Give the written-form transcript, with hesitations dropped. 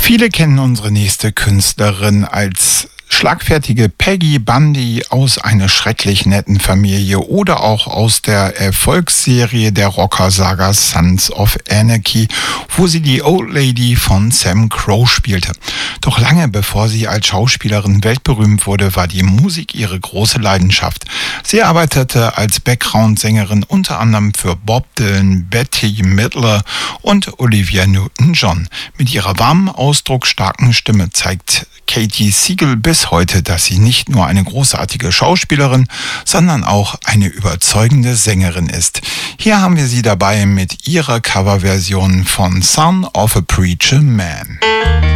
Viele kennen unsere nächste Künstlerin als schlagfertige Peggy Bundy aus einer schrecklich netten Familie oder auch aus der Erfolgsserie der Rocker-Saga Sons of Anarchy, wo sie die Old Lady von Sam Crow spielte. Doch lange bevor sie als Schauspielerin weltberühmt wurde, war die Musik ihre große Leidenschaft. Sie arbeitete als Background-Sängerin unter anderem für Bob Dylan, Bette Midler und Olivia Newton-John. Mit ihrer warmen, ausdrucksstarken Stimme zeigt Katie Siegel bis heute, dass sie nicht nur eine großartige Schauspielerin, sondern auch eine überzeugende Sängerin ist. Hier haben wir sie dabei mit ihrer Coverversion von Son of a Preacher Man.